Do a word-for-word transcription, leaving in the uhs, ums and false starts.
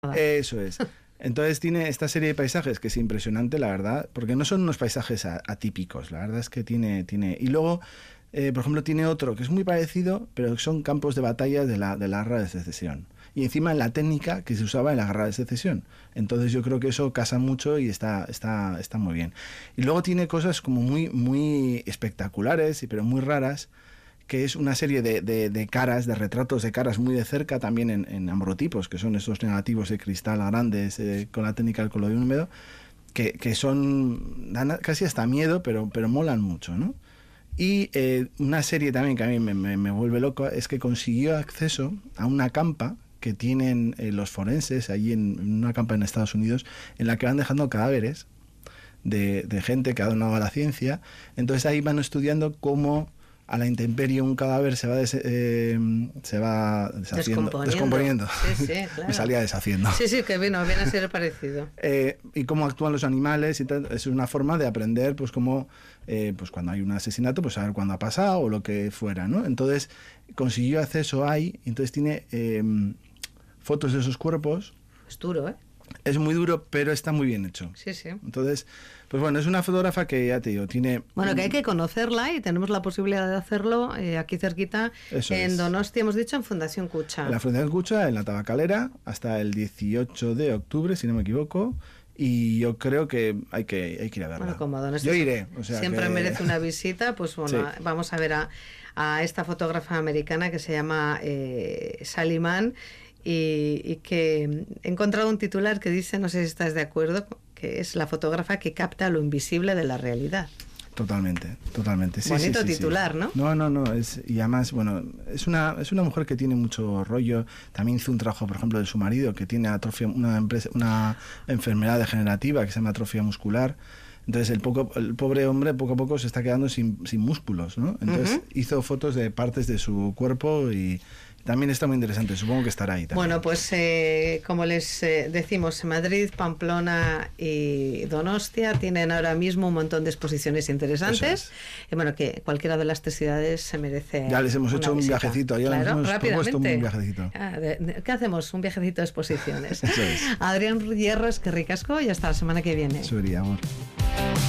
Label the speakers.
Speaker 1: Eso es. Entonces tiene esta serie de paisajes que es impresionante, la verdad, porque no son unos paisajes atípicos, la verdad es que tiene... tiene y luego, eh, por ejemplo, tiene otro que es muy parecido, pero son campos de batalla de la, de la guerra de secesión. Y encima en la técnica que se usaba en la guerra de secesión. Entonces yo creo que eso casa mucho y está, está, está muy bien. Y luego tiene cosas como muy, muy espectaculares, pero muy raras, que es una serie de, de, de caras, de retratos de caras muy de cerca, también en, en ambrotipos, que son esos negativos de cristal grandes, eh, con la técnica del color húmedo, que, que son, dan casi hasta miedo, pero, pero molan mucho, ¿no? Y eh, una serie también que a mí me, me, me vuelve loco es que consiguió acceso a una campa que tienen eh, los forenses allí en, en una campa en Estados Unidos, en la que van dejando cadáveres de, de gente que ha donado a la ciencia. Entonces ahí van estudiando cómo a la intemperie un cadáver se va des, eh, se va deshaciendo,
Speaker 2: descomponiendo.
Speaker 1: descomponiendo.
Speaker 2: Sí, sí, claro.
Speaker 1: Me salía deshaciendo.
Speaker 2: Sí, sí, que vino, viene a ser parecido.
Speaker 1: Eh, y cómo actúan los animales y tal, es una forma de aprender, pues cómo, eh, pues cuando hay un asesinato, pues saber cuándo ha pasado o lo que fuera, ¿no? Entonces consiguió acceso ahí, entonces tiene eh, fotos de esos cuerpos.
Speaker 2: Es duro, ¿eh?
Speaker 1: Es muy duro, pero está muy bien hecho.
Speaker 2: Sí, sí.
Speaker 1: Entonces, pues bueno, es una fotógrafa que ya te digo, tiene...
Speaker 2: Bueno, que hay que conocerla y tenemos la posibilidad de hacerlo eh, aquí cerquita,
Speaker 1: Eso
Speaker 2: en
Speaker 1: es.
Speaker 2: Donosti, hemos dicho, en Fundación Cucha.
Speaker 1: En la Fundación Cucha, en la Tabacalera, hasta el dieciocho de octubre, si no me equivoco, y yo creo que hay que, hay que ir a verla.
Speaker 2: Bueno, como Donosti
Speaker 1: yo iré. O sea
Speaker 2: siempre
Speaker 1: que...
Speaker 2: merece una visita, pues bueno, sí. Vamos a ver a, a esta fotógrafa americana que se llama eh, Sally Mann, Y, y que he encontrado un titular que dice, no sé si estás de acuerdo, que es la fotógrafa que capta lo invisible de la realidad.
Speaker 1: Totalmente, totalmente. Sí,
Speaker 2: Bonito
Speaker 1: sí, sí,
Speaker 2: titular,
Speaker 1: sí.
Speaker 2: ¿no?
Speaker 1: No, no, no. Es, y además, bueno, es una, es una mujer que tiene mucho rollo. También hizo un trabajo, por ejemplo, de su marido, que tiene atrofia, una, empresa, una enfermedad degenerativa que se llama atrofia muscular. Entonces el, poco, el pobre hombre poco a poco se está quedando sin, sin músculos, ¿no? Entonces uh-huh. hizo fotos de partes de su cuerpo y también está muy interesante, supongo que estará ahí también.
Speaker 2: Bueno, pues eh, como les eh, decimos, Madrid, Pamplona y Donostia tienen ahora mismo un montón de exposiciones interesantes. Es. Y bueno, que cualquiera de las tres ciudades se merece.
Speaker 1: Ya les hemos hecho
Speaker 2: visita.
Speaker 1: un viajecito, ya
Speaker 2: claro,
Speaker 1: les hemos
Speaker 2: rápidamente.
Speaker 1: propuesto un viajecito.
Speaker 2: Ah, de, de, ¿Qué hacemos? Un viajecito de exposiciones.
Speaker 1: Eso es.
Speaker 2: Adrián Hierro, es que ricasco y hasta la semana que viene.
Speaker 1: Eso sería, amor.